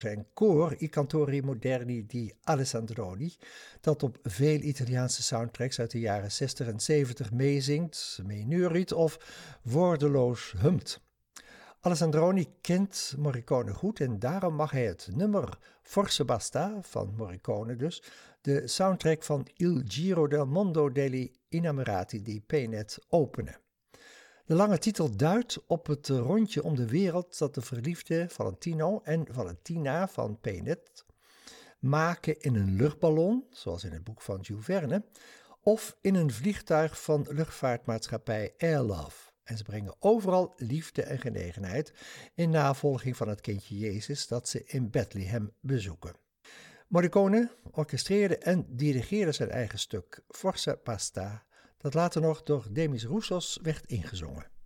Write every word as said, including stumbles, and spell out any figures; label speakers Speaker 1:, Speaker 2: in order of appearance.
Speaker 1: Zijn koor I Cantori Moderni di Alessandroni, dat op veel Italiaanse soundtracks uit de jaren zestig en zeventig meezingt, meeneuriet of woordeloos humt. Alessandroni kent Morricone goed en daarom mag hij het nummer Forse Basta van Morricone dus, de soundtrack van Il Giro del Mondo degli Innamorati di Paynet, openen. De lange titel duidt op het rondje om de wereld dat de verliefde Valentino en Valentina van Paynet maken in een luchtballon, zoals in het boek van Jules Verne, of in een vliegtuig van luchtvaartmaatschappij Airlove. En ze brengen overal liefde en genegenheid in navolging van het kindje Jezus dat ze in Bethlehem bezoeken. Morricone orchestreerde en dirigeerde zijn eigen stuk Forse Basta, dat later nog door Demis Roussos werd ingezongen.